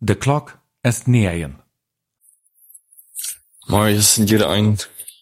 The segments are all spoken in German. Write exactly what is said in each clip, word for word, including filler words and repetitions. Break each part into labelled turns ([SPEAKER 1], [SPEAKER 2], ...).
[SPEAKER 1] De klok est negen.
[SPEAKER 2] Morgen jeder ein,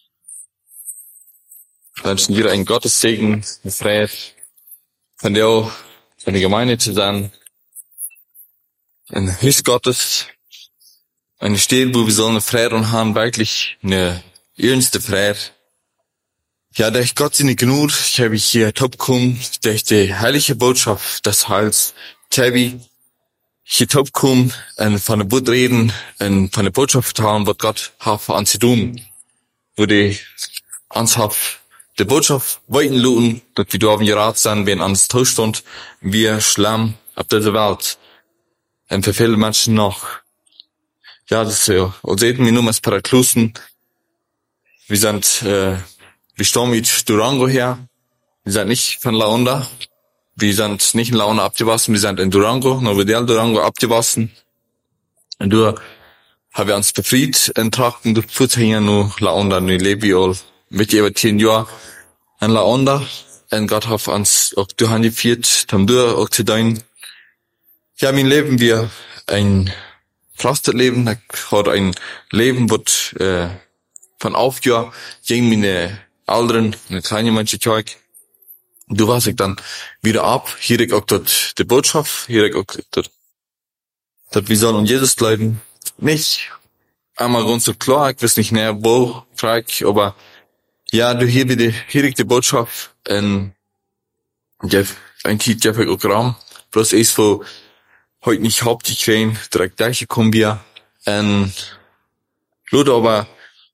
[SPEAKER 2] wünschen jeder einen Gottessegen, eine Freiheit, von der auch, von der Gemeinde zu sein, ein Haus Gottes, eine Stelle, wo wir sollen eine Freiheit und haben, wirklich eine ernste Freiheit. Ja, der ich Gott sie nicht genug, ich habe hier top kommen, der ich die heilige Botschaft des Heils, Tabi, hier top kommen, und von der Boot reden, und von der Botschaft haben, was Gott hat für uns zu tun. Wo die uns hat, die Botschaft weiten luten, dass wir da auf dem Rat sind, wenn uns Zustand, wir schlimm auf dieser Welt. Und für viele Menschen noch. Ja, das ist so. Und sehen wir nur als Paraklusen. Wir sind, äh, wir stammen mit Durango her. Wir sind nicht von Laonda. Wir sind nicht in Laonda abgewassen, wir sind in Durango, Novedel Durango abgewassen. Und da haben wir uns befreit, in Trachten, durch Fußhänger, nur Laonda, nur lebe ich all mit über zehn Jahren in Laonda. Und Gott hat uns auch durchgeführt, haben wir auch zu dein. Ja, mein Leben, wir ein Pflaster Leben, ich hatte ein Leben, was, äh, von Aufjahr, gegen meine Älteren, eine kleine Menschen, du warst ich dann wieder ab, hier ich auch dort die Botschaft, hier ich auch dort, dort wir sollen um Jesus bleiben, nicht einmal ganz so klar, ich weiß nicht näher, wo, frag ich, aber ja, du hier wieder, hier ich die Botschaft, und Jeff, ein Kind, Jeff, ich auch Raum, bloß ist, wo heute nicht hauptsächlich rein, direkt gleich kommen wir, und Leute aber,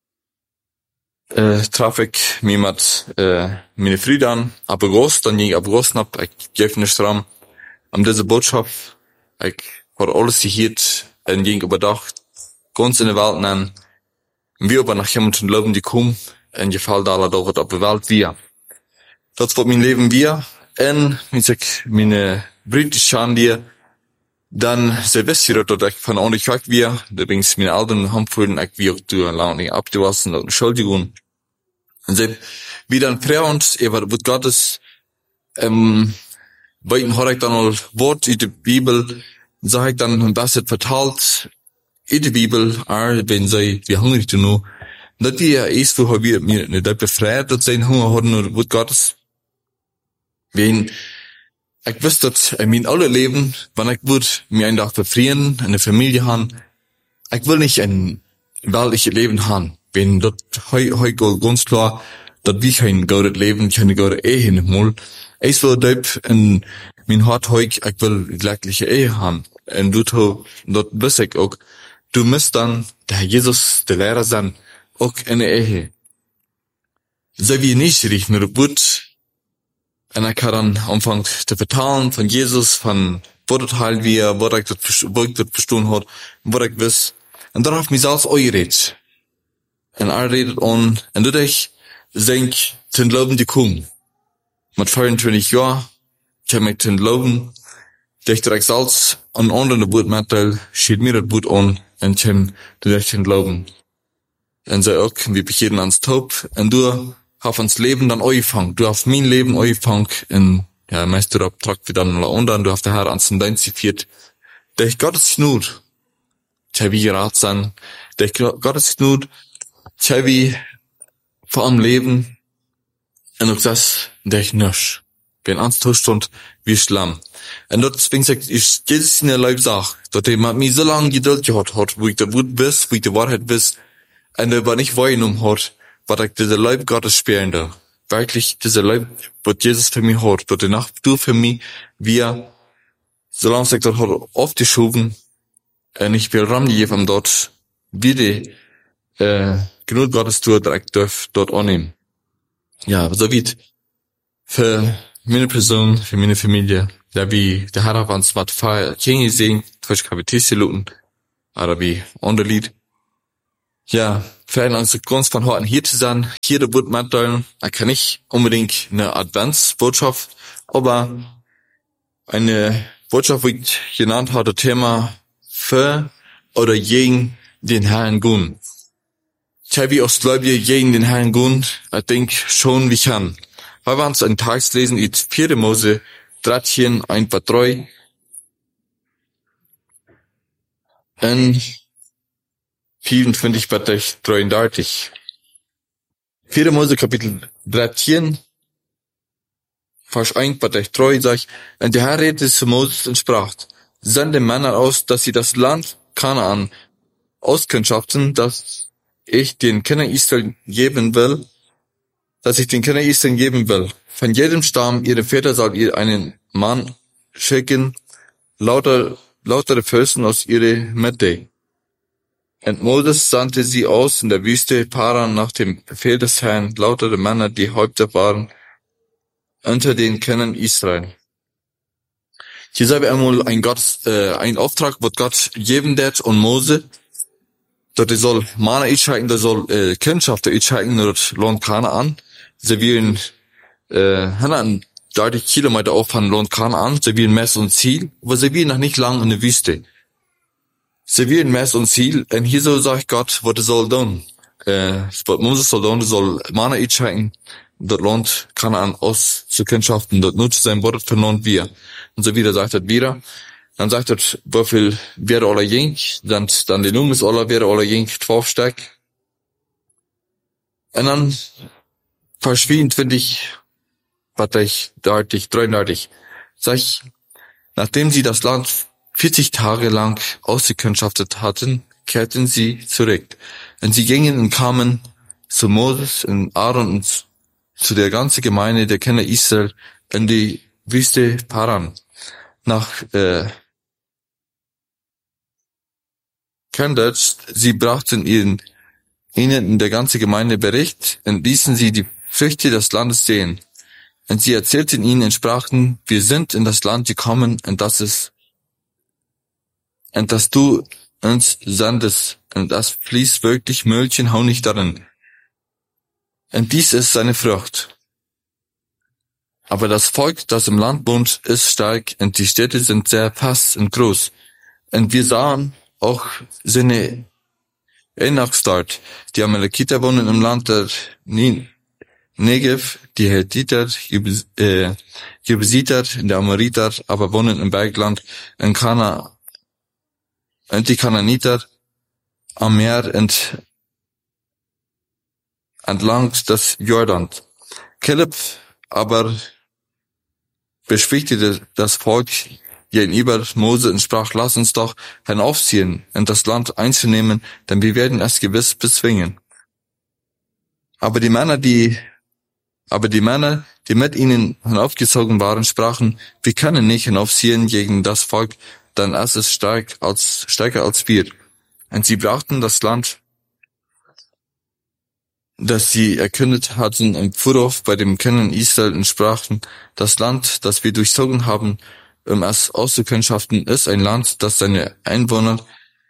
[SPEAKER 2] äh, traf ich mich mit, äh, meine Freunde an, ab August, dann ging ich ab August ab, ich gebe nicht dran, an diese Botschaft, ich habe alles gehört, und ging überdacht, ganz in der Welt nennen, wir aber nach jemandem glauben, die kommen, und gefällt alle da, was auf der Welt wir. Das wird mein Leben wir, und, ich sag, meine Brüder schauen dir, dann Silvester, dort ich von ordentlich weg wir, übrigens meine Eltern haben vorhin, ich wir durch lange abgewassen, und Entschuldigung. Und seit, wie dann Frau uns, über Wort Gottes, ähm, bei ihnen habe ich dann mal Wort in der Bibel, sag ich dann, ein bisschen verteilt, in der Bibel, auch wenn sie, wie hungrig du nur, nicht wie er ist, wo wir mir nicht befreit, dass sie Hunger hatten, oder Wort Gottes, wenn, ich wüsste, dass in meinem alle Leben, wenn ich würde mir einen Tag befrieren, eine Familie haben, ich will nicht ein weltliches Leben haben. Wenn dort heu, heu ganz klar, dass wir kein gutes Leben, keine gute Ehe nicht mal. Ich will dort in mein Hart heu, ich will gleichliche Ehe haben. Und du, dort wüsste ich auch, du musst dann, der Jesus, der Lehrer sein, auch eine Ehe. So wie nicht richtig, nur gut, und er kann dann anfangen zu vertalen von Jesus, von wo das halt wie er, wo er das, wo ich das verstanden hat, wo ich weiß. Und darauf mich selbst euch redet. Und er redet an, und du dich, denk, den Glauben, die kommen. Mit vierundzwanzig Jahren, ich habe mich den Glauben, der ich direkt selbst an anderen Boot mitteil, steht mir das Boot an, und ich habe direkt den Glauben. Und so auch, wir beginnen ans Taub, und du, auf ans Leben dann angefangen. Du hast mein Leben angefangen in, ja, Meister Abtrakt wie dann unter, und du hast der Herr ans den Dein zifiert. Der ich Gottes Not, der wie gerat sein, der ich Gottes Not, der wie vor allem Leben, und auch das, der ich nisch. Wenn ans Zustand, wie schlimm. Und dort deswegen sagt, ich, Jesus in der Leib sagt, dass er mir so lange Geduld gehabt hat, wo ich der Wut bis, wo ich die Wahrheit bis, und er aber nicht wahrgenommen hat, was ich diese Leib Gottes spielen da. Wirklich, diese Leib, was Jesus für mich hat, was danach du für mich, wie er, solange sich dort hat aufgeschoben, und ich will Ram gegeben dort, wie die, äh, genug Gottes tut, direkt darf dort annehmen. Ja, so wie, für meine Person, für meine Familie, da wie, der Herr hat uns mit Feier, Kinge sehen, durch Kapitisse luten, oder wie, Unterlied. Ja, für uns ganz von heute hier zu sein, hier der Boot mitteilen, er kann nicht unbedingt eine Adventsbotschaft, aber eine Botschaft, wie ich genannt hatte, Thema für oder gegen den Herrn Gun. Ich habe aus Gläubige gegen den Herrn Gun, ich denke schon, wie kann. Weil wir uns einen Text lesen, in vierte Mose, dreizehn, ein paar drei. En vierentwintig tot drieëndertig. Vierde Mose kapitel dertien, vers één tot drie zegt, en de Herr redete zu Moses und sprach, sende Männer aus, dass sie das Land Kanaan auskundschaften, das ich den Kindern Israel geben will, dass ich den Kindern Israel geben will. Von jedem Stamm ihrer Väter soll ihr einen Mann schicken, lauter, lautere Fürsten aus ihrer Mitte. Und Moses sandte sie aus in der Wüste Paran nach dem Befehl des Herrn, lautere Männer, die Häupter waren, unter den Kindern Israel. Hier sehen wir einmal ein Gott, äh, ein Auftrag, was Gott geben wird und Mose, dat er soll Mana uitschijken, dat soll äh, Kundschaften uitschijken naar het Land Kanaan. Ze willen äh, een dertig Kilometer auf von Land Kanaan, sie willen Mess und Ziel, aber sie willen noch nicht lang in der Wüste. Sie willen Mess und Ziel, und hier so sagt Gott, was er soll tun. Äh, was Moses soll tun, er soll Mana uitschijken, das Land Kanaan auszukundschaften, dort nutzt sein Wort vernannt wir. Und so wieder sagt er wieder, dann sagt er, wieviel wäre alle jink, dann, dann die Nummer ist alle, wäre alle jink, zwölf Stück. Und dann verschwindet, finde ich, was ich, dreißig, dreiundneunzig, sag ich, nachdem sie das Land vierzig Tage lang ausgekundschaftet hatten, kehrten sie zurück. Und sie gingen und kamen zu Moses und Aaron und zu der ganzen Gemeinde der Kinder Israel in die Wüste Paran. Nach, äh, Kandert, sie brachten ihnen, ihnen in der ganzen Gemeinde Bericht und ließen sie die Früchte des Landes sehen. Und sie erzählten ihnen und sprachen, wir sind in das Land gekommen und das ist, und dass du uns sandest, und das fließt wirklich Milch und Honig darin. Und dies ist seine Frucht. Aber das Volk, das im Land wohnt, ist stark und die Städte sind sehr fast und groß. Und wir sahen auch seine Enachs dort. Die Amalekiter wohnen im Land der Negev, die Hethiter, äh, Jebusiter, der Amoriter, aber wohnen im Bergland in Kana, und die Kananiter am Meer und entlang des Jordans. Kaleb aber beschwichtigte das Volk gegenüber Mose und sprach, lass uns doch hinaufziehen und das Land einzunehmen, denn wir werden es gewiss bezwingen. Aber die Männer, die, aber die Männer, die mit ihnen hinaufgezogen waren, sprachen, wir können nicht hinaufziehen gegen das Volk, denn es ist stark als, stärker als wir. Und sie brachten das Land, das sie erkündet hatten, im Vorhof bei dem Kindern Israel und sprachen, das Land, das wir durchzogen haben, um es auszukundschaften, ist ein Land, das seine Einwohner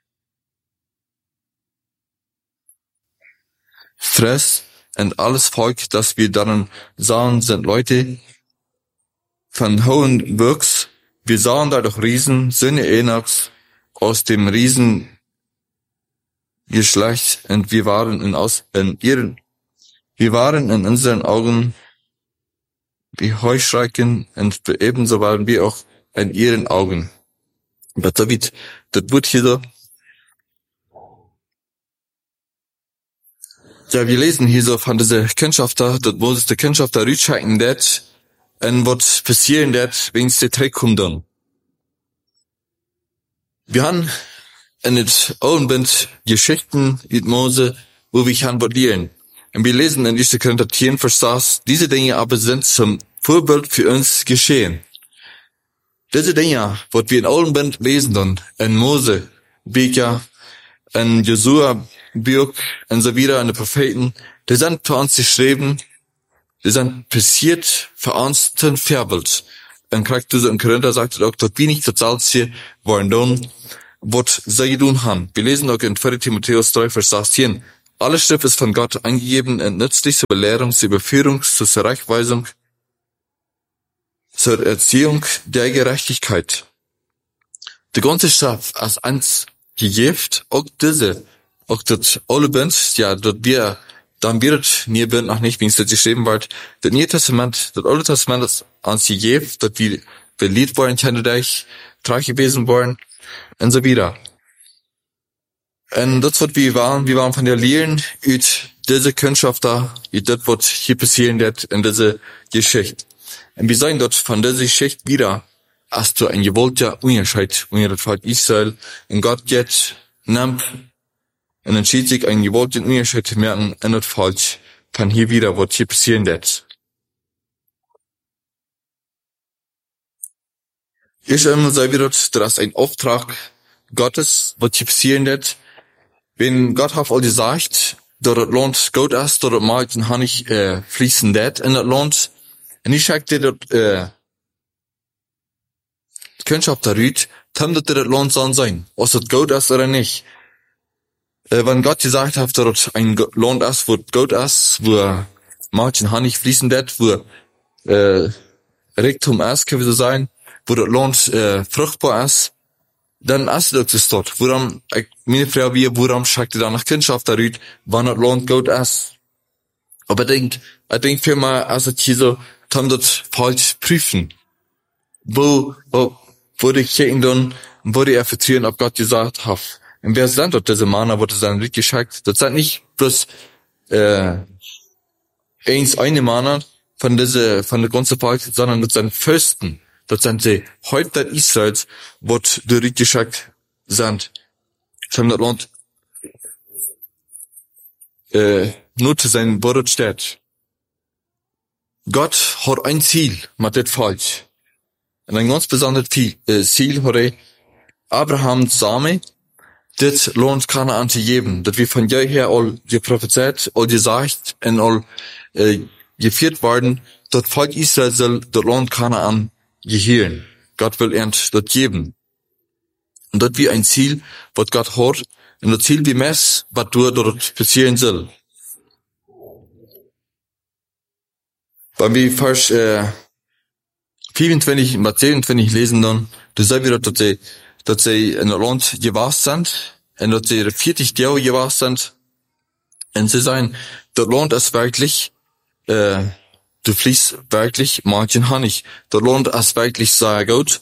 [SPEAKER 2] frisst, und alles Volk, das wir darin sahen, sind Leute von hohen Wuchs. Wir sahen da doch Riesen, Söhne Enachs, aus dem Riesengeschlecht, und wir waren in, aus, in ihren, wir waren in unseren Augen wie Heuschrecken, und ebenso waren wir auch in ihren Augen. Aber David, das wird hier so. Ja, wir lesen hier so von dieser Kundschafter, dass Moses der Kundschafter rütscheiken det, und was passieren det, wenn es der Trick kommt dann. Wir haben in het Alten Bund Geschichten mit Mose, wo wir gaan waarderen. Und wir lesen in diese Korinther zehn, Vers sechs, diese Dinge aber sind zum Vorbild für uns geschehen. Diese Dinge, was wir in Alten Bund lesen dann, in Mose, Beker, in Josua, Buch und so wieder, in den Propheten, die sind für uns geschrieben, die sind passiert für uns zum Vorbild. Und kriegt du so in Korinther sagt auch, dass wir nicht total hier wollen tun, was sie tun haben. Wir lesen auch in zweiter Timotheus drei, Vers sechzehn. Alle Schrift ist von Gott eingegeben und nützlich zur Belehrung, zur Überführung, zur Zurechtweisung, zur Erziehung der Gerechtigkeit. Die ganze Schrift als eins gegeben, auch diese, auch das Alte Bund, ja, dort wir, dann wird nie Bund noch nicht, wie es das geschrieben wird. Das Neue Testament, das Alte Testament ist ans gegeben, dort wir beliebt worden, kennt euch, treu gewesen worden, und so wieder. En dat wat we waren, we waren van der leren uit deze kunstschrift da, uit dat wat hier passieren dat in deze Geschichte. En we zijn dat van deze Geschichte wieder, als du ein gewollter Unterschied unter das Volk Israel, und Gott jetzt nimmt und entschied sich einen gewollten Unterschied zu merken in das Volk, von hier wieder, was hier passieren wird. Ich einmal sei wieder, das ist ein Auftrag Gottes, was hier passieren wird. Wenn Gott hat all gesagt, dass das Land gut ist, dass das Mal den Honig äh, fließen wird in das Land, und ich sagte, dass äh, die Kundschaft darüber, dann wird das Land sein sein, ob das gut ist oder nicht. Äh, wenn Gott gesagt hat, dass das ein Land ist, wo gut ist, wo Mal den Honig fließen wird, wo äh, Reichtum ist, kann ich so sagen, wo das Land äh, fruchtbar ist, dann ist das das dort. Worum, ich, meine Frau, wie, worum schickt ihr dann nach Kundschaft darüber, wann das Land gut ist? Aber ich denke, ich denke für mal, als ich hier so, kann das falsch prüfen. Wo, wo, wo die Kirchen dann, wo die er vertrauen, ob Gott gesagt hat. Und wer sind dort diese Männer, wo das dann richtig geschickt? Das sind nicht bloß, äh, eins eine Männer von diese, von der ganzen Volk, sondern das sind Fürsten. Das sind die Häupter Israels, wo die richtig geschickt sind. Von das Land, äh, nur zu sein, wo das steht. Gott hat ein Ziel mit dem Volk. Und ein ganz besonderes Ziel hat er, Abraham Same, das Land Kanaan zu geben. Das wir von jeher all geprophezeit, all gesagt und all äh, geführt worden, das Volk Israel soll das Land Kanaan gehören. Gott will erst das geben. Und das wie ein Ziel, was Gott hat, und das Ziel wie Mess, was du dort passieren soll. Wenn wir Vers äh, vierundzwanzig und zweiundzwanzig lesen dann, da sehen wir, dass sie, dass sie in das Land gewahrt sind, und dass sie vierzig Jahre gewahrt sind, und sie sagen, das Land ist wirklich, äh, du fließt wirklich manchen Honig. Das Land ist wirklich sehr gut.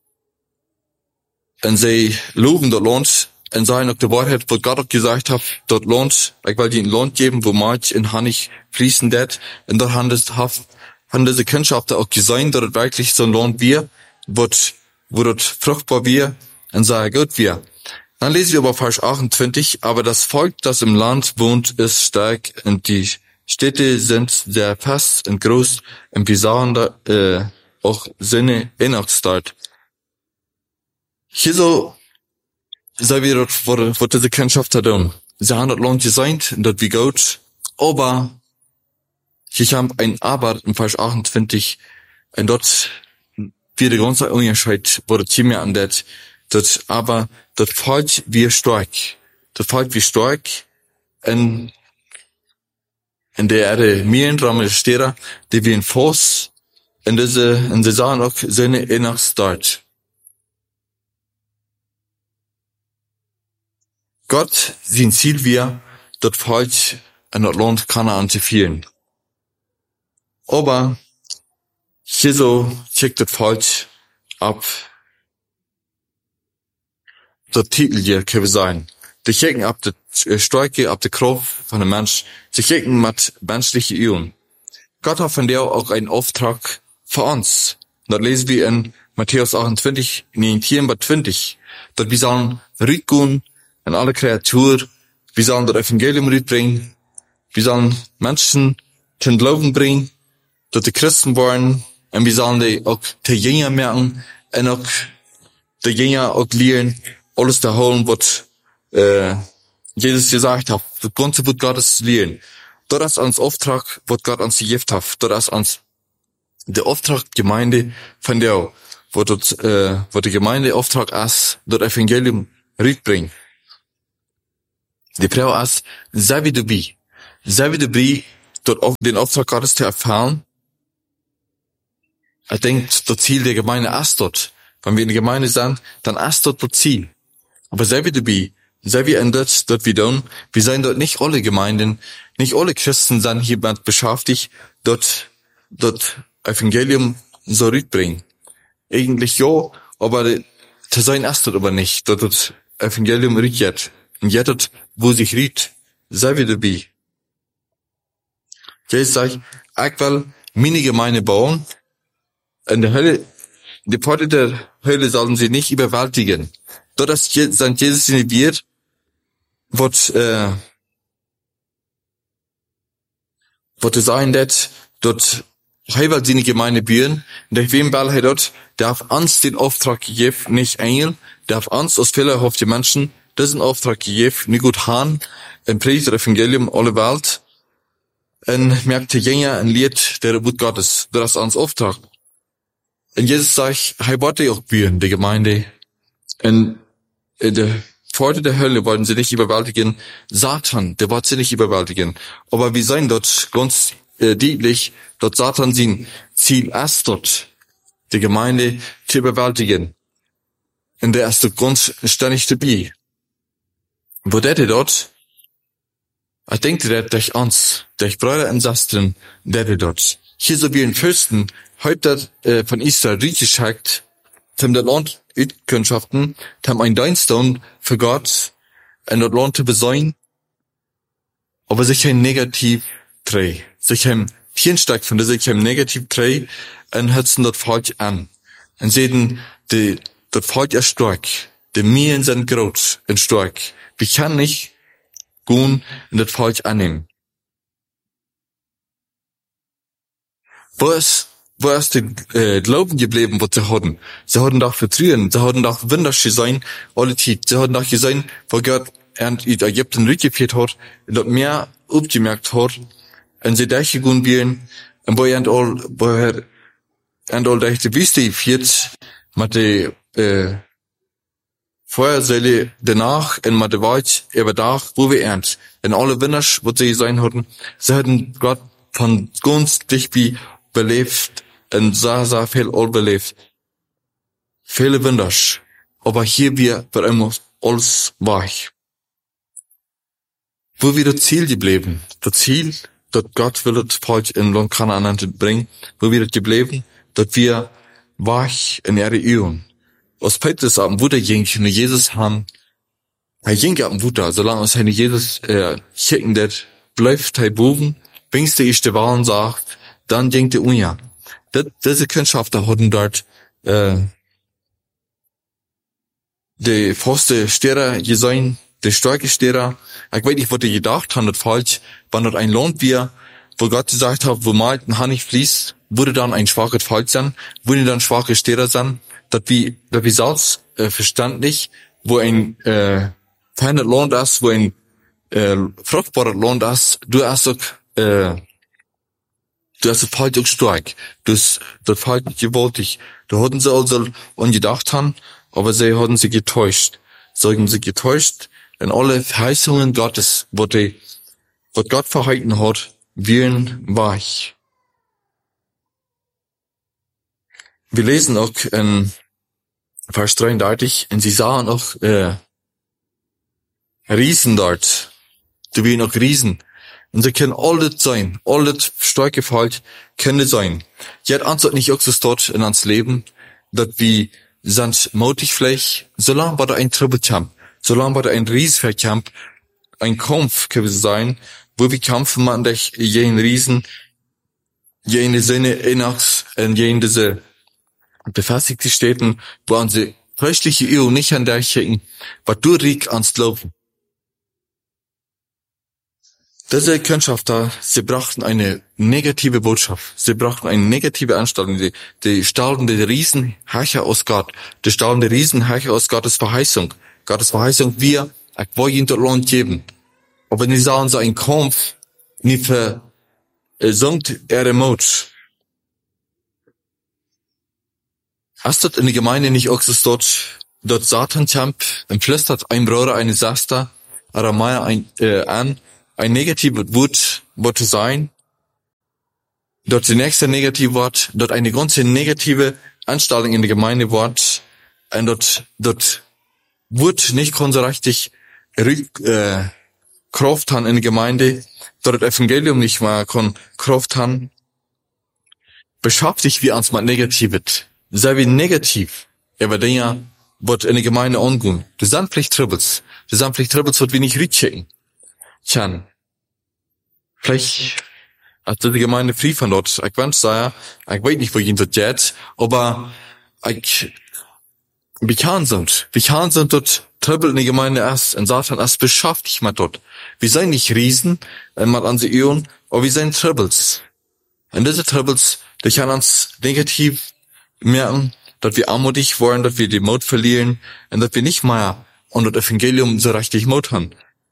[SPEAKER 2] Und sie loben das Land und sagen auch die Wahrheit, was Gott auch gesagt hat, das Land, ich will dir ein Land geben, wo Milch und Honig fließen wird. Und dort haben das, haben diese Kundschafter auch gesehen, dass es wirklich so ein Land wird, wo, wo das fruchtbar wird und sehr gut wird. Dann lesen wir aber Vers achtundzwanzig, aber das Volk, das im Land wohnt, ist stark und die Städte sind sehr fest und groß und wir sahen da äh, auch seine Einachstart. Hier so, sagen wir dort, wo, wo diese Kundschaft hat tun. Sie haben das Land designt und das wie gut, aber hier haben ein Aber im Vers achtundzwanzig und dort wird der ganze Unterschied, wo das Team an das, das aber das Volk wie stark, das Volk wie stark und in der Erde Mierendramme steht, die wie ein Fuß, in diese, in sie sahen auch seine Innenstart. Gott, sein Ziel wir, das Volk in das Land Kanaan zu führen. Aber, hier so, checkt das Volk ab, das Titel hier, kann ich sagen. Die checken ab die Stärke, ab die Kraft von dem Mensch. Sie checken mit menschlichen Üben. Gott hat von der auch einen Auftrag für uns. Das lesen wir in Matthäus achtundzwanzig, neunzehn bis zwanzig. Dort wir sollen rücken an alle Kreaturen. Wir sollen das Evangelium rüberbringen. Wir sollen Menschen zum Glauben bringen, dass die Christen waren. Und wir sollen die auch die Jünger merken und auch die Jünger auch lernen, alles zu holen, was äh, Jesus gesagt hat, das ganze Wort Gottes lehren. Das ist uns Auftrag, was Gott uns gegeben hat. Das ist uns der Auftrag Gemeinde von der, wo das, äh, wo die Gemeinde Auftrag ist, das Evangelium rüberbringen. Die Frau ist, sei wie du bist. Sei wie du bist, dort auch den Auftrag Gottes zu erfahren. Ich denke, das Ziel der Gemeinde ist dort. Wenn wir in der Gemeinde sind, dann ist dort das Ziel. Aber sei wie du bist, sei wie in das, dort wir tun, wir sind dort nicht alle Gemeinden, nicht alle Christen sind hier mit beschäftigt, dort, dort Evangelium so rüberbringen. Eigentlich ja, aber zu sein ist dort aber nicht, dort das Evangelium rührt. Und jetzt, wo sich riet, sei wir dabei. Jesus sagt, ich will meine Gemeinde bauen. In der Hölle, die Pforte der Hölle sollen sie nicht überwältigen. Dort, dass Sankt Jesus nicht wird, wird, äh, wird es sein, dass dort heil sie eine Gemeinde bauen. Und wem weil er dort, darf uns den Auftrag gegeben, nicht Engel, darf uns aus fehlerhafte Menschen diesen Auftrag gegeben, nicht gut haben, ein Predigt, Evangelium, alle Welt, und merkte jünger ein Lied der Geburt Gottes. Das ist uns Auftrag. Und Jesus sagt, hey, wollte auch bauen, die Gemeinde. Und in der Pforte der Hölle wollten sie nicht überwältigen. Satan, der wollte sie nicht überwältigen. Aber wir sehen dort ganz äh, deutlich, dort Satan sein Ziel ist dort, die Gemeinde zu überwältigen. Und der ist dort ganz ständig dabei. Wo der dort, ich denke, der durch uns, durch Brüder und Schwestern, der dort. Hier so wie ein Fürsten, heute äh, von Israel richtig schickt, zum das Land Utkundschaften, zum ein Dienst für Gott, und das Land zu besäuen, aber sich ein Negativ dreh, sich ein Vierensteig von der sich ein Negativ dreh, und hört's dort falsch an. Und sehen, die, dort falsch ist stark, die Mien sind groß und stark. Wir können nicht gehen und das falsch annehmen. Wo ist, wo ist die äh, Glauben geblieben, was sie hatten? Sie hatten doch Vertrauen, sie hatten doch wunderschön sein, alle Zeit. Sie hatten doch gesehen, wo Gott in Ägypten rückgeführt hat, und dort mehr aufgemerkt hat, und sie dachte gehen werden, und wo er all, wo er und all dachte Wüste geführt, mit der äh, Feuersäule danach, und mit der Wald überdach, wo wir ernst. Und alle Wunders, was sie sein hatten, sie hatten Gott von ganz dicht wie belebt und sehr, sehr viel all belebt. Viele Wunders. Aber hier wir für immer alles weich. Wo wir das Ziel geblieben? Das Ziel, dass Gott will das Volk in Land Kanaan bringen, wo wir das geblieben, dass wir weich in ihre Übung. Was Petrus am Wutter ging, und Jesus haben, er ging am Wutter, solange es seine Jesus, äh, schicken, der bleibt er bogen, bringst ich die Wahren sagt, dann ging der Unja. Diese Kundschafter hatten dort, äh, die feste Stehrer gesehen, die starke Stehrer. Ich weiß nicht, was die gedacht haben, das falsch, wenn dort ein Land wir, wo Gott gesagt hat, wo mal ein Honig fließt, würde dann ein schwaches Volk sein, würde dann schwache Stehrer sein, dass wir, dass wir selbst, äh, verständlich, wo ein, äh, feines Land ist, wo ein, äh, fruchtbares Land ist, du hast auch, äh, du hast das Volk auch stark, du hast das Volk gewaltig. Da hatten sie also ungedacht haben, aber sie hatten sie getäuscht. Sie haben sie getäuscht, in alle Verheißungen Gottes, was die, was Gott verhalten hat, wären weich. Wir lesen auch in Vers dreiunddreißig, und sie sahen auch, äh, Riesen dort. Du wären auch Riesen. Und sie können alles sein, alles starke Volk können sein. Jetzt antwort nicht auch so dort in ans Leben, dass wir sind mutig vielleicht, solange war da ein Trippelkampf, solange war da ein Riesenkampf, ein Kampf kann es sein, wo wir kämpfen man durch jeden Riesen, jene Sinne Inachs, in jene diese befestigte Städten, wo unsere christliche Ehe nicht an der schicken, was du riech ans Glauben. Diese Kundschafter, sie brachten eine negative Botschaft. Sie brachten eine negative Anstellung. Die, die stahlten die Riesenherrscher aus Gott. Die stahlten die Riesenherrscher aus Gottes Verheißung. Gottes Verheißung, wir, ich will ihnen das Land geben. Aber die sahen so einen Kampf, nicht für, äh, songt ihre Mut. Hast du in der Gemeinde nicht auch so dort, dort Satan kämpft, und flüstert ein Bruder, eine Schwester, oder mal ein, äh, an, ein negatives Wort, Wort sein, dort die nächste negative Wort, dort eine ganze negative Anstellung in der Gemeinde Wort, und dort, dort wird nicht ganz so richtig, äh, Kraft haben in der Gemeinde, dort das Evangelium nicht mal kann Kraft haben, beschäftigt wie ans mal Negatives, sei wie negativ, aber Dinge wird in der Gemeinde angehen. Das sind vielleicht Troubles. Das sind vielleicht Troubles, was wir nicht riechen. Tja, vielleicht hat die Gemeinde frei von dort. Ich wünsche sagen, ich weiß nicht, wo ich dort geht, aber ich, wir kann sind. Wir kann sind dort Trouble in der Gemeinde erst, und Satan erst beschafft ich mal dort. Wir sind nicht Riesen, mal an sie Ehren, aber wir sind Troubles. Und diese Troubles, die kann uns negativ merken, dass wir armutig wollen, dass wir die Mut verlieren, und dass wir nicht mehr unter das Evangelium so richtig Mut haben.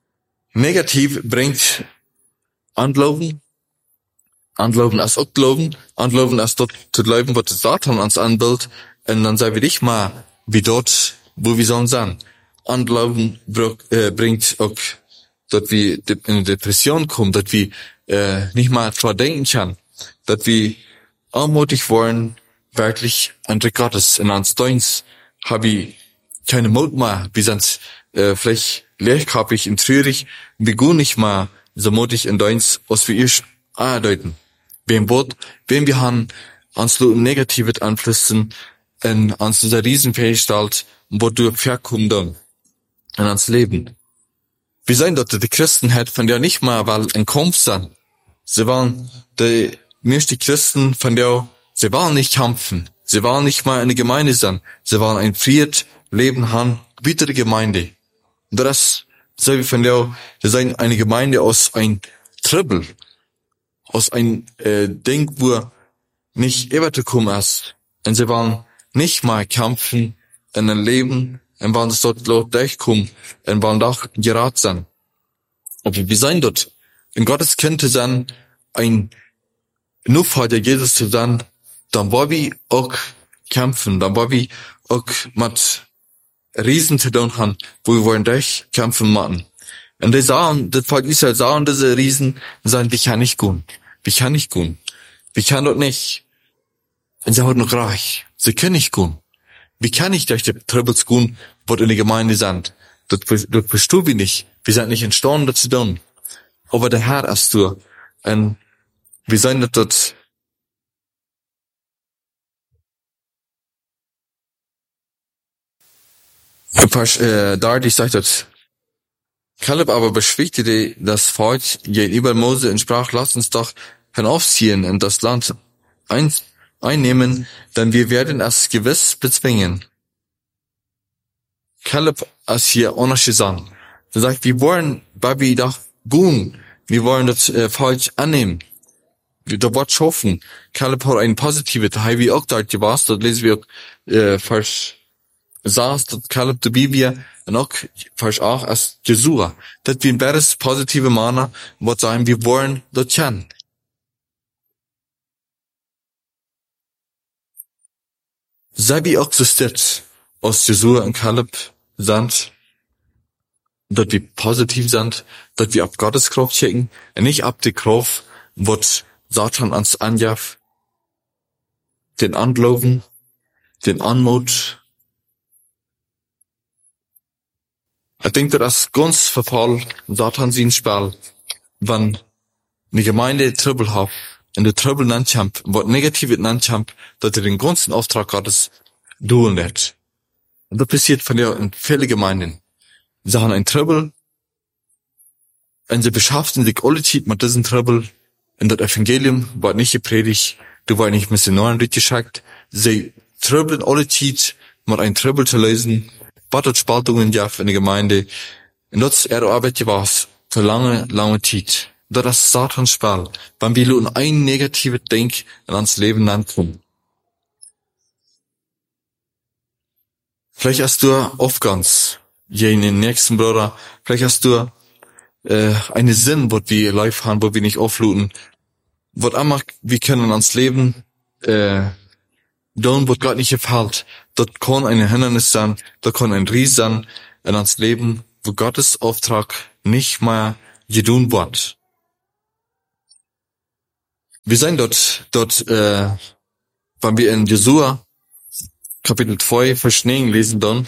[SPEAKER 2] Negativ bringt Anglauben, Anglauben als auch Glauben, Anglauben als dort zu glauben, was Satan uns anbildet, und dann sei wir nicht mal wie dort, wo wir sollen sein. Anglauben äh, bringt auch, dass wir in eine Depression kommen, dass wir äh, nicht mal dran denken können, dass wir armutig wollen, wirklich an der Gottes in uns Deins, habe ich keine Mut mehr, wie sonst äh, vielleicht lehrkapig und traurig, wir gehen nicht mehr so mutig in Deins, was wir erst andeuten. Wenn Wort, wenn wir haben uns nur negative Einflüssen in uns dieser Riesenfähigkeit, wo du verkommen dann in uns Leben. Wir sehen dort, die Christen hat von der nicht mal, weil ein Kampf sind. Sie waren die meisten Christen von der, sie waren nicht kämpfen. Sie waren nicht mal eine Gemeinde sein. Sie waren ein Fried, Leben haben, bittere Gemeinde. Und das, so wie von der, sie sind eine Gemeinde aus ein Trouble, aus ein äh, Ding, wo nicht übergekommen ist. Und sie waren nicht mal kämpfen in ein Leben, und waren es dort laut durchkommen, und waren doch gerat sein. Aber wir sind dort, in Gottes Kind zu sein, ein Nuffer der Jesus zu sein, dann war wir auch kämpfen, dann war wir auch mit Riesen zu tun haben, wo wir wollen durch kämpfen machen. Und die sagen, das Volk Israel sagen diese Riesen, und sagen, wir kann nicht gehen, wir kann nicht gehen, wir kann dort nicht. Und sie haben noch reich, sie können nicht gehen. Wie kann ich durch die Troubles gehen, was in der Gemeinde sind? Das, das verstehen wir nicht. Wir sind nicht entstanden, das zu tun. Aber der Herr ist du. Und wir sind nicht dort. Äh, da, ich sag das. Kaleb aber beschwichtigte das Volk gegenüber Mose und sprach, lasst uns doch hinaufziehen und das Land ein, einnehmen, denn wir werden es gewiss bezwingen. Kaleb ist hier unerschüttert. Er sagt, wir wollen, weil wir doch gehen, wir wollen das äh, Volk annehmen. Wir da Wort schaffen. Kaleb hat ein positives Teil, wie auch dort gewasst, dort lesen wir äh, Vers saß, dass Kaleb die Bibel und auch Vers acht als Jesua. Das wir ein besseres positive Mana, was sagen, wir wollen dort kennen. Sei wie auch existiert aus Jesua und Kaleb sind, dass wir positiv sind, dass wir auf Gottes Kraft checken, und nicht ab die Kraft, was Satan uns anjaft, den Anglauben, den Anmut. Ich denke, das ist ganz verfallen, Satan sein Spiel, wenn eine Gemeinde Trouble hat, in der Trouble nannt, was negativ nannt, dass er den ganzen Auftrag Gottes tun wird. Und das passiert von der in vielen Gemeinden. Sie haben ein Trouble, und sie beschäftigen sich alle Zeit mit diesem Trouble, und das Evangelium war nicht gepredigt, du war nicht Missionaren durchgeschickt, sie tröbeln alle Zeit mit einem Trouble zu lesen, was dort Spaltungen gab in der Gemeinde, und das ist ihre Arbeit gewesen, für lange, lange Zeit. Das ist Satans Spiel, wenn wir nur ein negatives Denk in uns Leben ankommen. Vielleicht hast du oft ganz, jenen nächsten Bruder, vielleicht hast du äh, einen Sinn, wo wir live haben, wo wir nicht aufluten, wo einmal, wir können uns Leben äh, tun, wo Gott nicht gefällt. Dort kann ein Hindernis sein, dort kann ein Ries sein in uns Leben, wo Gottes Auftrag nicht mehr getan wird. Wir sind dort, dort, äh, wenn wir in Jesua Kapitel zwei Verschnehen lesen dann,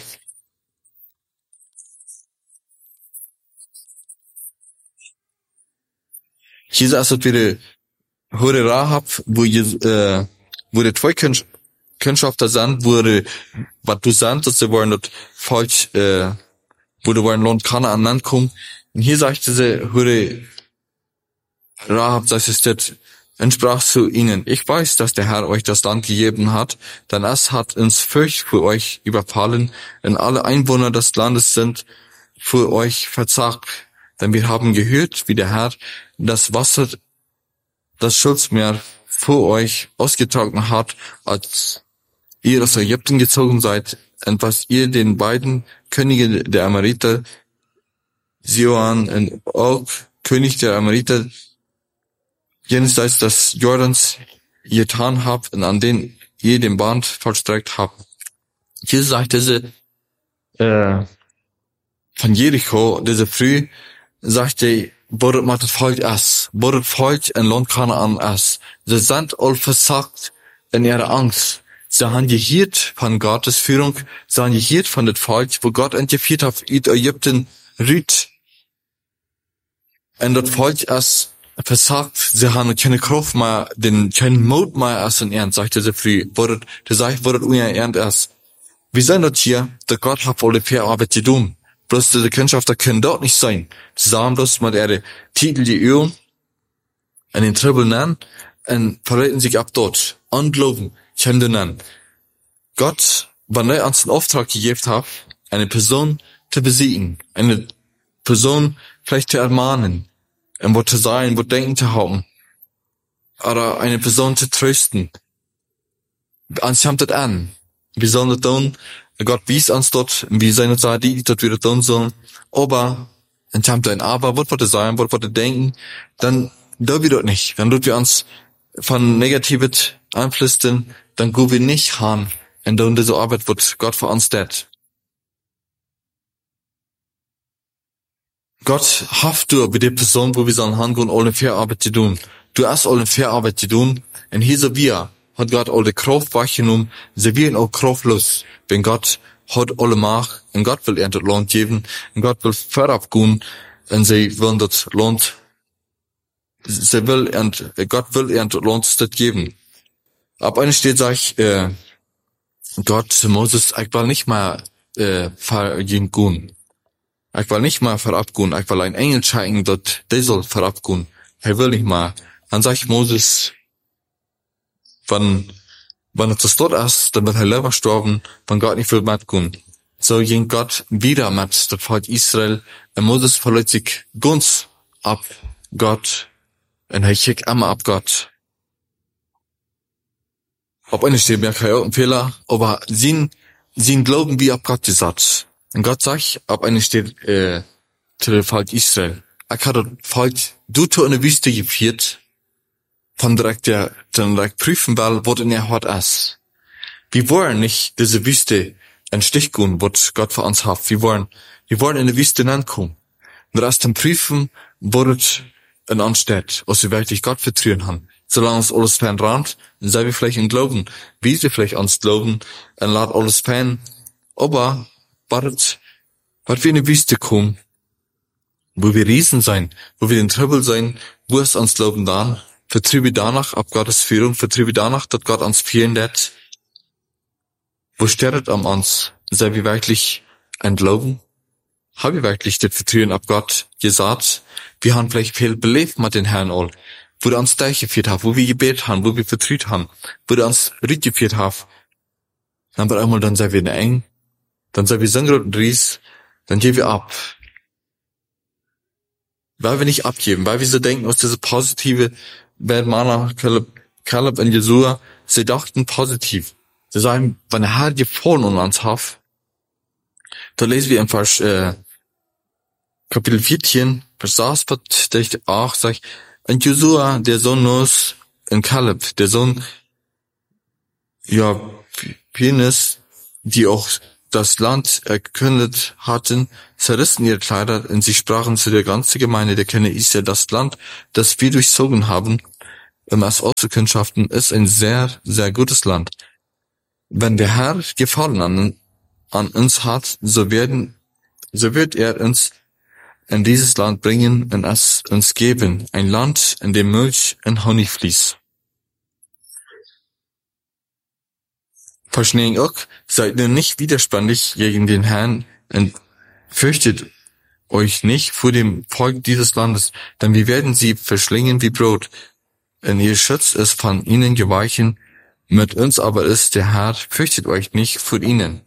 [SPEAKER 2] hier ist es wieder Hure Rahab, wo, äh, wo die zwei König Kundschafter sind, wurde, was du sagst, dass sie wollen dort falsch, äh, wo du wollen Land Kanaan ankommen. Und hier sagte sie, wurde Rahab, das ist das, und sprach zu ihnen, ich weiß, dass der Herr euch das Land gegeben hat, denn es hat uns Furcht für euch überfallen, und alle Einwohner des Landes sind für euch verzagt. Denn wir haben gehört, wie der Herr das Wasser, das Schutzmeer für euch ausgetragen hat, als ihr aus Ägypten gezogen seid, und was ihr den beiden Königen der Amoriter, Sihon und Og, König der Amoriter, jenseits des Jordans getan habt und an den ihr den Band vollstreckt habt. Hier sagte sie, äh, von Jericho, diese Früh, sagte, wurde mal das Volk es, wurde Volk in Land Kanaan es. Sie sind all versagt in ihrer Angst. Sie haben gehört von Gottes Führung, sie haben gehört von dem Volk, wo Gott entgeführt hat, in Ägypten rüht. Und das Volk es versagt, sie haben keine Kraft mehr, den, keinen Mut mehr als in Ernst, sagte sie früh. Wurde, der sagt, wurde unser Ernst erst. Wir sind dort hier, der Gott hat alle fair Arbeit zu tun. Bloß diese Kundschafter können dort nicht sein. Sie sagen bloß mit ihre Titel die Öl, und den Tribbel nennen, und verreden sich ab dort. Unglauben, können du nennen. Gott, wenn er uns einen Auftrag gegeben hat, eine Person zu besiegen, eine Person vielleicht zu ermahnen, und wo zu sein, wo denken zu haben, oder eine Person zu trösten. Uns kommt das an. Wir sollen das tun. Gott wies uns dort, wie seine Zeit, die dort wieder tun sollen. Aber, dann kommt ein Aber, was wird er sein, was wird er denken, dann, da wir dort nicht. Dann tut wir uns von negatives Einflüssen, dann gehen wir nicht haben. Und dann diese Arbeit wird Gott für uns tät. Gott hofft du bei der Person, wo wir sollen hingehen, alle fair Arbeit zu tun. Du hast alle fair Arbeit zu tun. Und hier so wir, hat Gott alle Kraft weggenommen, sie werden auch kraftlos. Wenn Gott hat alle Macht, und Gott will er das Land geben, und Gott will vorabgehen, und sie wollen das Land, sie will, und Gott will er das Land das geben. Ab einer steht, sag ich, äh, Gott zu Moses, ich will nicht mehr, äh, vergehen. Ich will nicht mal verabgehen, ich will ein Engel schicken, dort, der soll verabgehen. Er will nicht mal. Dann sag ich Moses, wenn, wenn es das dort ist, dann wird er selber sterben, wenn Gott nicht will mitgehen. So ging Gott wieder mit dem Volk Israel, und Moses verlässt sich ganz ab Gott, und er schickt immer ab Gott. Ob eine steht mir kein ein Fehler, aber sie, sie glauben wie ab Gott gesagt. Und Gott sagt, ab eine steht, äh, zu dem Volk Israel. Ich hatte das Volk, du zu einer Wüste geführt, von direkt der, dann direkt prüfen, weil, was in der Hort ist. Wir wollen nicht diese Wüste ein Stich gehen, was Gott für uns hat. Wir wollen, wir wollen in die Wüste ankommen. Und erst dann prüfen, was in uns steht, was wir wirklich Gott vertrauen haben. Solange uns alles fernrannt, dann sei wir vielleicht in Glauben, wie sie vielleicht uns glauben, und lat alles fern. Aber, wartet, wat wir in die Wüste kommen, wo wir Riesen sein, wo wir den Trouble sein, wo es uns glauben dann, vertriebe danach ab Gottes Führung, vertriebe danach, dass Gott uns führen lässt. Wo sterret am uns? Sei wir wirklich ein Glauben? Haben wir wirklich das Vertrauen ab Gott gesagt? Wir haben vielleicht viel belebt mit den Herrn all, wo der uns durchgeführt hat, wo wir gebetet haben, wo wir vertraut haben, wo der uns rückgeführt hat. Dann wird einmal, dann sei wir eng, dann sei wir Sänger und Ries, dann gehen wir ab. Weil wir nicht abgeben, weil wir so denken, aus dieser positive, werden Mana, Kaleb und Jesua, sie dachten positiv. Sie sagen, wenn der Herr gefallen an uns hat, da lesen wir in Vers, äh, Kapitel vierzehn, Vers sechs, der ich auch sag, und Jesua, der Sohn Nus, und Kaleb, der Sohn, ja, Penis, die auch das Land erkündet hatten, zerrissen ihre Kleider und sie sprachen zu der ganzen Gemeinde der Kinder Israel, das Land, das wir durchzogen haben, um es auszukundschaften, ist ein sehr, sehr gutes Land. Wenn der Herr Gefallen an, an uns hat, so werden, so wird er uns in dieses Land bringen und es uns geben, ein Land, in dem Milch und Honig fließt. Verschneen auch, seid nur nicht widerspenstig gegen den Herrn und fürchtet euch nicht vor dem Volk dieses Landes, denn wir werden sie verschlingen wie Brot. Und ihr Schutz ist von ihnen geweichen, mit uns aber ist der Herr, fürchtet euch nicht vor ihnen.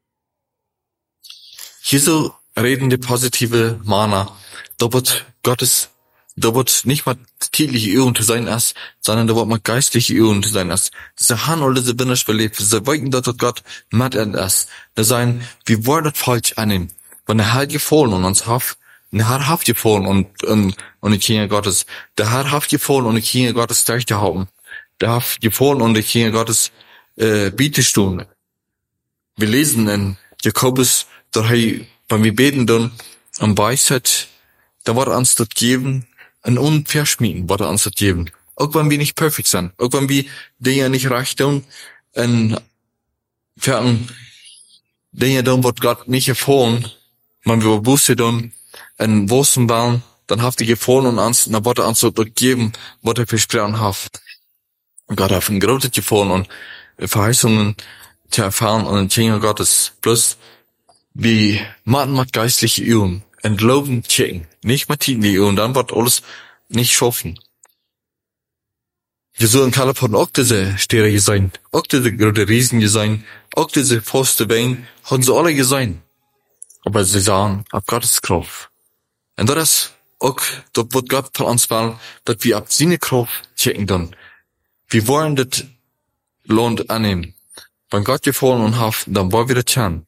[SPEAKER 2] Hier so redende positive Mana, da wird Gottes, da wird nicht mal tägliche Übung zu sein ist, sondern da wird mal geistliche Übung zu sein ist. Sie haben alle diese Binners belebt, sie wollten dort Gott mit in ist. Da sein, wie wollen das falsch annehmen? Wenn der Herr gefallen und uns hat, der Herr hat gefallen und, und, und die Kinder Gottes, der Herr hat gefallen und die Kinder Gottes Rechte haben. Der hat gefallen und die Kinder Gottes, äh, Bietestun. Wir lesen in Jakobus, da hey, wenn wir beten dann am Weisheit, da wird uns das geben, ein Unverschmieden wird uns das geben. Auch wenn wir nicht perfekt sind, auch wenn wir Dinge nicht recht tun, und für Dinge tun, wird Gott nicht gefallen, wenn wir Buße tun, in Wossen bauen, dann habt ihr gefallen und uns, dann wird er uns das geben, was er versprochen hat. Gott hat ein großes gefallen und Verheißungen zu erfahren und den Kinder Gottes. Plus, wie machen wir geistliche Übungen, entloben checken, nicht mal tägliche Übungen, dann wird alles nicht schaffen. Wir sollen Kalab von auch diese Stiere sein, auch diese große Riesen sein, auch diese Pfosten Beine, haben sie alle gesehen. Aber sie sahen ab Gottes Kraft. Und das ist auch, dort wird Gott von uns wollen, dass wir ab seine Kraft checken dann. Wir wollen das Land annehmen. Wenn Gott gefallen und hat, dann wollen wir das tun.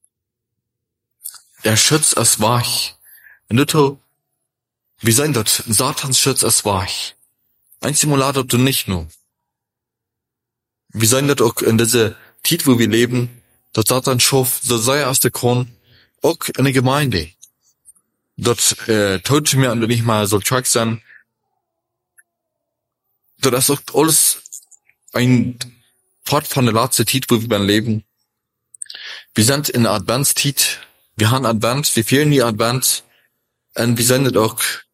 [SPEAKER 2] Er schützt es wach. Und das, wie sein das? Satans schützt es wach. Ein Simulator du nicht nur. Wie sein das auch in dieser Zeit, wo wir leben, dass Satan schafft, so sei aus der Kron, auch in der Gemeinde. Dort, äh, tut mir und nicht mal so stark sein. Das ist auch alles ein Part von der letzten Zeit, wo wir leben. Wir sind in der Adventszeit. Wir haben Advent, wir fehlen die Advent. Und wir sind auch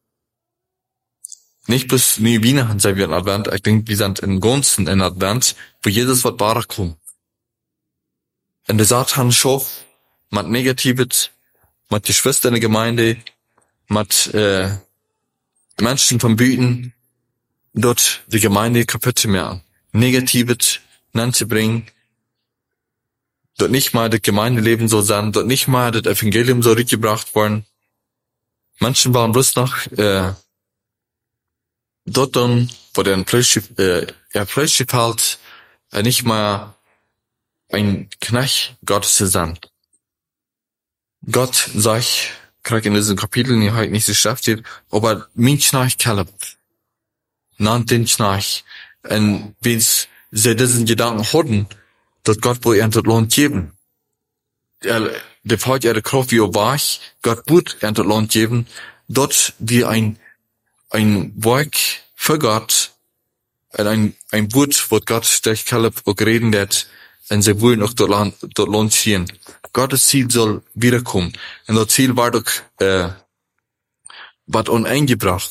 [SPEAKER 2] nicht bis nie Wiener sind wir in Advent. Ich denke, wir sind in Gunsten in Advent, wo jedes Wort wahrer kommt. Und der Satan schafft mit Negatives, mit Geschwistern in der Gemeinde, mit äh, Menschen vom Büten, dort die Gemeinde kaputt zu machen. Negatives nanzubringen, dort nicht mal das Gemeindeleben so sein, dort nicht mal das Evangelium so rückgebracht worden. Menschen waren bloß noch äh, dort dann, wo der Fleisch, äh, er Fleisch gefällt, äh, nicht mal ein Knecht Gottes zu sein. Gott sagt, krieg in diesem Kapitel, die heute nicht so schafft wird, aber mein Knecht Kaleb, nannt den Knecht, und wenn's sie diesen Gedanken hatten, dass Gott wohl er das Lohn geben. Er, der Vater ihre Kraft wie er war, Gott wird er das Lohn geben, dort wie ein, ein Werk für Gott, ein, ein Wort, wo Gott durch Kaleb auch reden wird, und sie wollen auch dort Lohn, dort Lohn ziehen. Gottes Ziel soll wiederkommen. Und das Ziel war doch, äh, wird uneingebracht.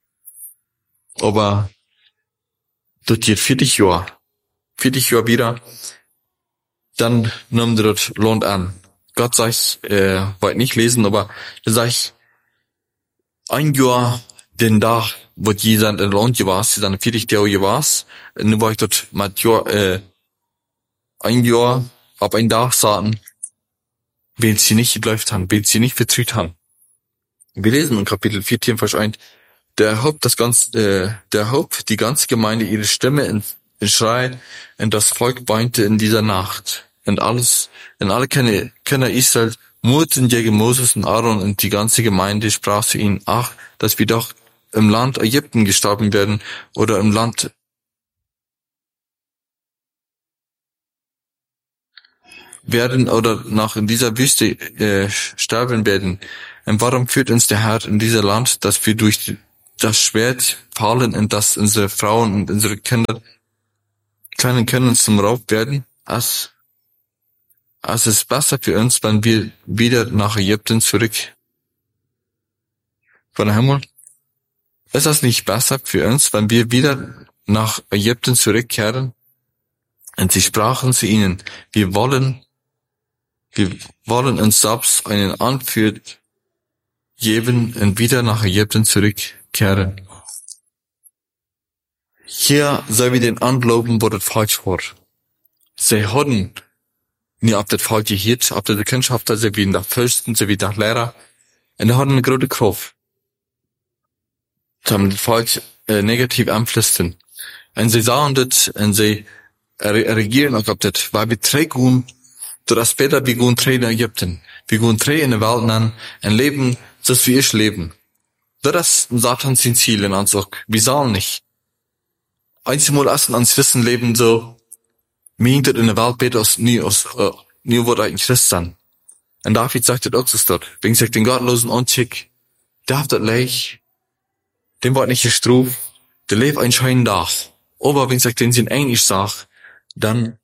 [SPEAKER 2] Aber, das geht vierzig Jahre. vierzig Jahre wieder. Dann nimmt er das Land an. Gott sagt, äh, wollte nicht lesen, aber er sagt, ein Jahr, den Tag, wo die sind in Land gewesen, die sind vierzig Jahre gewesen, und dann war ich dort mit Jahr, äh, ein Jahr, ab ein Tag sagen, wenn sie nicht geläuft haben, wenn sie nicht vertritt haben. Wir lesen in Kapitel vierzehn, Vers eins, der Haupt, das ganze, äh, der Haupt, die ganze Gemeinde ihre Stimme in, in Schrei, und das Volk weinte in dieser Nacht. Und alles, und alle Kinder, Kinder Israel murrten gegen Moses und Aaron, und die ganze Gemeinde sprach zu ihnen, ach, dass wir doch im Land Ägypten gestorben werden, oder im Land werden, oder noch in dieser Wüste äh, sterben werden. Und warum führt uns der Herr in dieses Land, dass wir durch das Schwert fallen und dass unsere Frauen und unsere Kinder, kleinen Kinder zum Raub werden? Als, als es besser für uns, wenn wir wieder nach Ägypten zurück von der Himmel. Ist das nicht besser für uns, wenn wir wieder nach Ägypten zurückkehren? Und sie sprachen zu ihnen, wir wollen, wir wollen uns selbst einen Anführer geben und wieder nach Ägypten zurückkehren. Hier sehen wir den Anglauben, wo das falsch war. Sie hatten nicht auf das falsch gehört, auf die Kindschaft, sie wie nach Fürsten, sie wie nach Lehrer. Und die hatten eine große Kraft. Sie haben das falsch äh, negativ einflüssen. Und sie sahen das, und sie re- regieren auch auf das, weil wir drei gehen, dass später wir gehen drei in Ägypten. Wir gehen drei in der Welt an, und leben, das wie ich leben. Das ist Satans Ziel in uns auch. Wir sollen nicht. Einmal erst ans Wissen leben so, meint in der Welt besser als nie, als, äh, nie wurde ein Christ sein. Und David sagt das auch so dort. Wenn sich den Gottlosen anschick, darf das leicht, dem wird nicht gestraft, der lebt ein schönen Tag. Aber wenn sich den Sinn eigentlich sagt, dann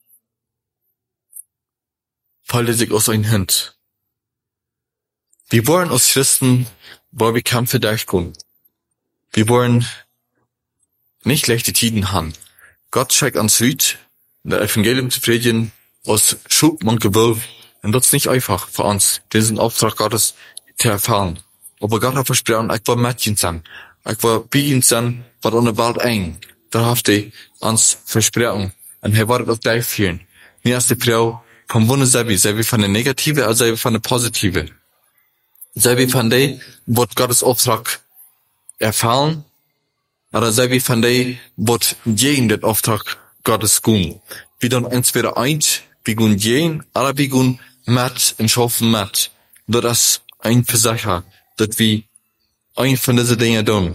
[SPEAKER 2] fällt er sich aus ein Hand. Wir wollen als Christen, weil wir Kämpfe durchkommen. Wir wollen nicht schlechte Tiden haben. Gott schickt uns Leute, das Evangelium zu predigen, aus Schub und Gewölf. Und das ist nicht einfach für uns, diesen Auftrag Gottes zu erfahren. Aber Gott hat versprochen, ich will Mädchen sein. Ich will Bienen sein, was an der Welt eng. Da hat er uns versprochen. Und er wird auch gleich führen. Nicht als die Frau vom Wunder selber, selber von der Negative, als selber von der Positive. Selber von der, wird Gottes Auftrag erfahren, aber selber von der, wird jeden den Auftrag Gottes gehen. Wir dann entweder eins, wir gehen jeden, oder wir gehen mit und schaffen mit. Das ist ein Versacher, dass wir ein von diesen Dingen tun.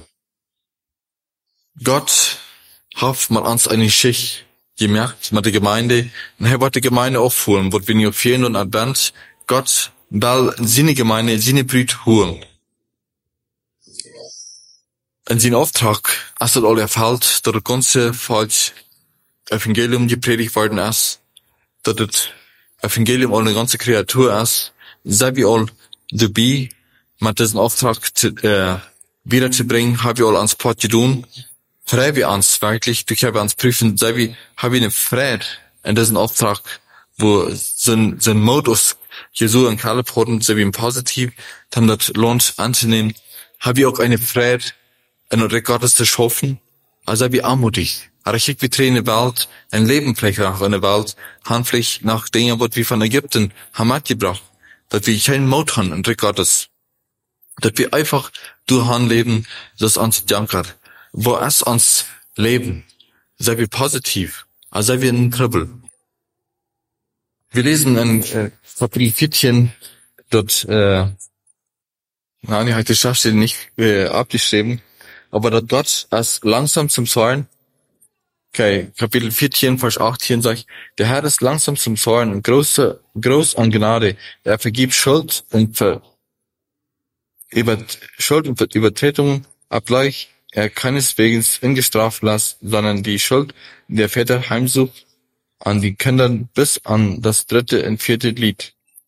[SPEAKER 2] Gott hat mal uns eine Schicht gemerkt mit der Gemeinde, und er wird die Gemeinde aufholen, wird wir nicht fehlen und Advent, Gott will seine Gemeinde, seine Brüder holen. In seinem Auftrag, als das all erfällt, dass das ganze falsch Evangelium gepredigt worden ist, dass das Evangelium all eine ganze Kreatur ist, sind wir all dabei, mit diesem Auftrag zu, äh, wiederzubringen, haben wir all ans Port getan, freuen wir uns wirklich, wir können uns prüfen, sind wir, haben wir eine Freude in diesem Auftrag, wo sein, sein Modus Jesu und Kaleb hatten, sind wir positiv, dann das lohnt anzunehmen, haben wir auch eine Freude, in der Gottes zu schaffen, also wie armutig. Aber ich wie in der Welt, ein Leben vielleicht auch in der Welt, handlich nach Dingen, was wir von Ägypten haben mitgebracht, dass wir keinen Mut haben in der Gottes, dass wir einfach durch Han leben, das uns dankert. Wo es uns leben, sei wir positiv, also sei wir in Kribbel. Wir lesen in äh, Kapitel vierzehn, dort, äh, nein, ich habe die Schriftstelle nicht äh, abgeschrieben, aber dort Gott als langsam zum Zorn, okay, Kapitel vierzehn, Vers achtzehn sagt, der Herr ist langsam zum Zorn und groß, groß an Gnade, er vergibt Schuld und Ver, über, Schuld und Übertretungen abgleich, er keineswegs ungestraft lässt, sondern die Schuld der Väter heimsucht an die Kinder bis an das dritte und vierte Glied.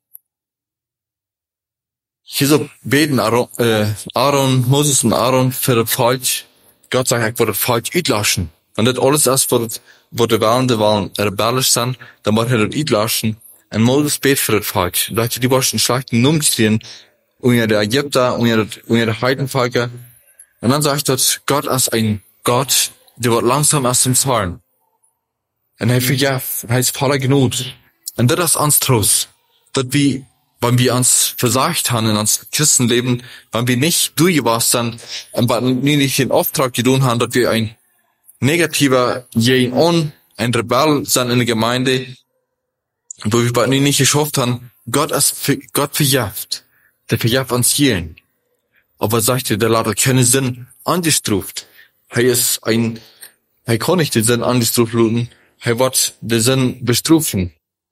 [SPEAKER 2] Hier so beten Aaron, äh, Aaron, Moses und Aaron für das Falsch. Gott sagt, ich wollte das Falsch einlassen. Und das alles erst, wo das, wo die Wahlen, die Wahlen rebellisch sind, dann wollte er das einlassen. Und Moses bet für das Falsch. Da hat die Burschen schlechten Numm stehen, unter der Ägypter, unter der Heidenvölker. Und dann sagt dort, Gott ist ein Gott, der wird langsam aus dem Zorn. Und er vergibt, er ist voller Gnut. Und das ist uns Trost. Dass wir, wenn wir uns versagt haben in uns Christenleben, wenn wir nicht durchgewasst sind, und wenn wir nicht den Auftrag getan haben, dass wir ein negativer Jeden on, ein Rebell sind in der Gemeinde, wo wir bei nicht geschafft haben, Gott ist, Gott vergibt. Der vergibt uns jeden. Aber sagt er, der hat keinen Sinn angestruft. Er ist ein, er kann nicht den Sinn angestruft luten. Er wird den Sinn bestrufen.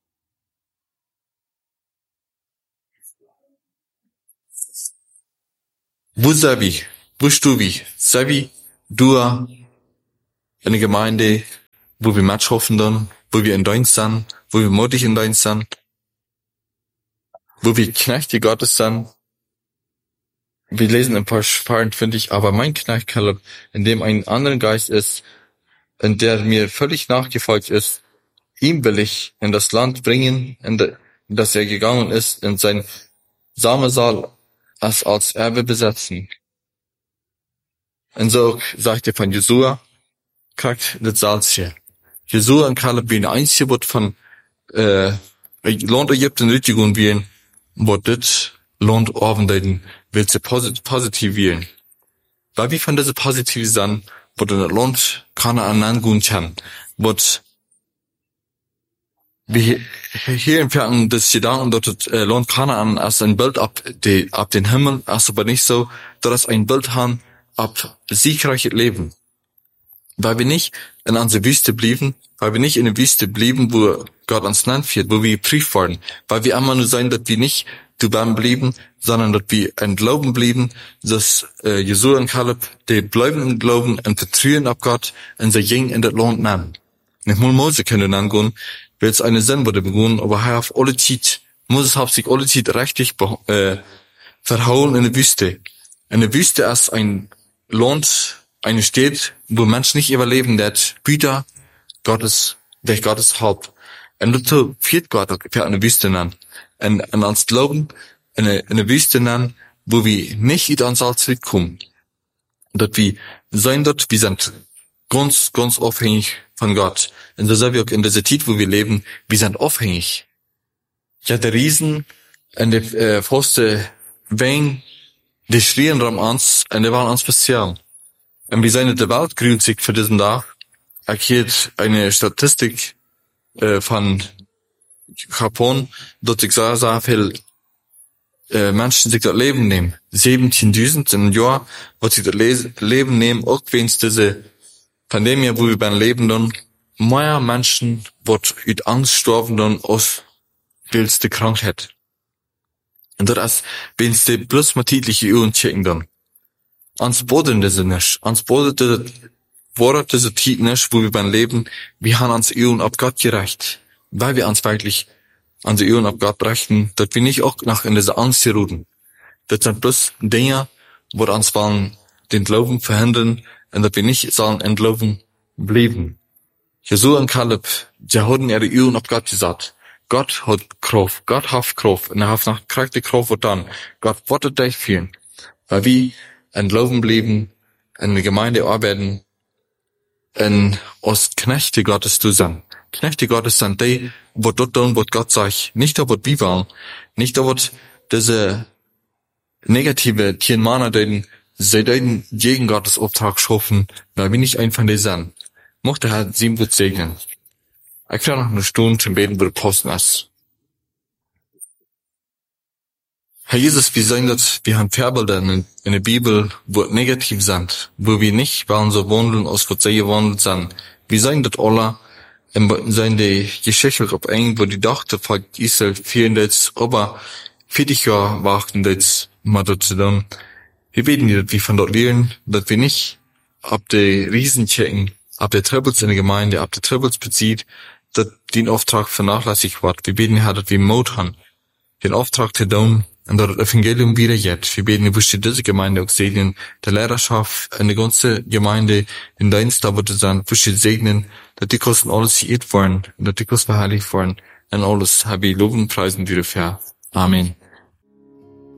[SPEAKER 2] Wo sei wir? Wo stehst wir? Sei wir, du, in der Gemeinde, wo wir Match hoffen dann, wo wir in Dienst sind, wo wir mutig in Dienst sind, wo wir Knechte Gottes sind. Wir lesen ein paar Sparen, finde ich, aber mein Knecht Kaleb, in dem ein anderer Geist ist, in der mir völlig nachgefolgt ist, ihm will ich in das Land bringen, in, de, in das er gegangen ist, in sein Samesaal es als Erbe besetzen. Und so sagt er von Jesua, kriegt das Salz hier. Jesua und Kaleb wie ein einziger wird von äh, Land Ägypten richtig und wählen, wird das Land Abendleiden, will sie posit positiv wählen. Weil wie von dieser positiv sein, wird in das Land Kanaan angehen kann, wird wie hier im Fernen des Gedanken dort äh, Land Kanaan als ein Bild ab, die, ab den Himmel, als aber nicht so, dass ein Bild haben ab siegreiches Leben. Weil wir nicht in unserer Wüste blieben, weil wir nicht in der Wüste blieben, wo Gott uns Land führt, wo wir geprüft wurden, weil wir immer nur sein, dass wir nicht dabei blieben, sondern dass wir ein Glauben blieben, dass äh, Jesua und Kaleb, die bleiben im Glauben und vertrauen auf Gott und sie gehen in das Land nehmen. Nicht mal Mose können dann gehen, weil es eine Sinn wurde begonnen, aber er hat alle Zeit, Moses hat sich alle Zeit richtig äh, verhauen in der Wüste. In der Wüste ist ein Land, eine Stadt, wo Menschen nicht überleben, der Güter Gottes, der Gottes Haupt. Und dazu führt Gott für eine Wüste an. Und, und uns glauben, eine, eine Wüste an, wo wir nicht in uns als zurückkommen. Dass wir sein dort, wir sind ganz, ganz abhängig von Gott. Und so sind wir auch in dieser Zeit, wo wir leben, wir sind abhängig. Ja, der Riesen, und die, äh, Fäuste, Wein, die schrien um uns, und die waren uns speziell. Und wir sind in der Welt grüßt sich für diesen Tag. Ich habe eine Statistik äh, von Japan, dort sich sehr, sehr viel äh, Menschen sich das Leben nehmen. siebzehntausend in einem Jahr, was sich das Le Leben nehmen, auch wenn es diese Pandemie, wo wir beim Leben dann, mehr Menschen wird mit Angst sterben dann aus die Krankheit. Und das ist, wenn es die bloß mal tägliche Übungen checken dann. Ans Boden das nicht. Ans Boden das Wort das Tiet nicht, wo wir beim Leben, wir haben uns Übungen ab Gott gerecht. Weil wir uns wirklich an die Übungen ab Gott rechten, dass wir nicht auch nach in diese Angst geruhen. Das sind bloß Dinge, wo uns wollen den Glauben verhindern und dass wir nicht sollen in Glauben bleiben. Jesua und Kaleb, die haben ihre Übungen ab Gott gesagt. Gott hat Kraft, Gott hat Kraft, und er hat nach Kraft die Kraft und dann. Gott wollte dich führen. Weil wir in Glauben bleiben, in der Gemeinde arbeiten, in als Knechte Gottes zu sein. Knechte Gottes sind die, wo dort tun, was Gott sagt. Nicht da, was wir wollen. Nicht da, was diese negative Tienmänner, die sie den gegen Gottes Auftrag schaffen, weil wir nicht ein von denen sind. Mochte Herr sieben gut segnen. Ich kann noch eine Stunde zum Beten, wo der Posten ist. Herr Jesus, wir sehen das, wir haben Vorbilder in, in der Bibel, wo negativ sind, wo wir nicht wollen so wandeln, als was sie gewandelt sind. Wir sehen das alle, und sehen die Geschichte auf eng, wo die dachte, von Israel vielen jetzt, aber vierzig Jahre warten jetzt mal dort zu tun. Wir beten dir, dass wir von dort lernen, dass wir nicht ab die Riesen checken, ab der Troubles in der Gemeinde, ab der Troubles bezieht, dass den Auftrag vernachlässigt wird. Wir beten, Herr, dass wir Mut haben, den Auftrag zu tun, und das Evangelium wieder jetzt. Wir beten, dass diese Gemeinde auch segnen, der Lehrerschaft, in der ganzen Gemeinde, in Dienst da wird es sein, dass wir segnen, dass die Kosten alles geirrt worden, dass die Kosten verherrlicht worden, und alles habe ich loben und preisen dürfen. Amen.